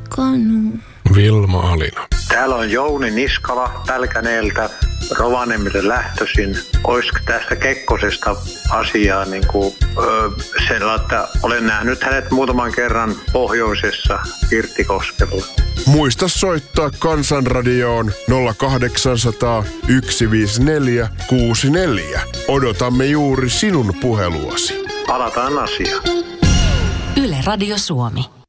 alkanut. Vilma Alina. Täällä on Jouni Niskala Pälkäneeltä, Rovaniemelle lähtöisin. Olisiko tästä Kekkosesta asiaa sellainen, että olen nähnyt hänet muutaman kerran pohjoisessa Pirttikoskella. Muista soittaa Kansanradioon 0800 154 64. Odotamme juuri sinun puheluasi. Palataan asiaan. Yle Radio Suomi.